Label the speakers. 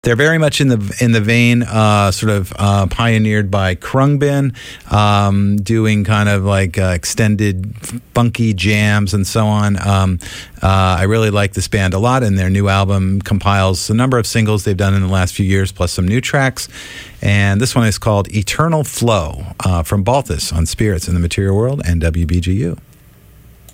Speaker 1: They're very much in the vein, pioneered by Khruangbin, doing kind of like extended funky jams and so on. I really like this band a lot, and their new album compiles a number of singles they've done in the last few years, plus some new tracks. And this one is called Eternal Flow from Balthus on Spirits in the Material World and WBGU.